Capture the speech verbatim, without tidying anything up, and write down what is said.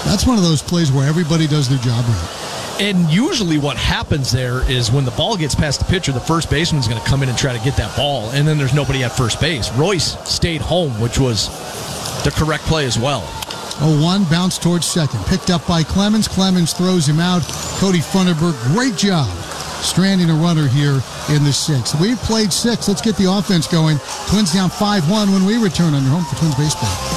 That's one of those plays where everybody does their job right. And usually what happens there is when the ball gets past the pitcher, the first baseman's going to come in and try to get that ball, and then there's nobody at first base. Royce stayed home, which was the correct play as well. oh one, bounce towards second. Picked up by Clemens. Clemens throws him out. Cody Funderburg, great job stranding a runner here in the sixth. We've played six. Let's get the offense going. Twins down five one when we return on your home for Twins Baseball.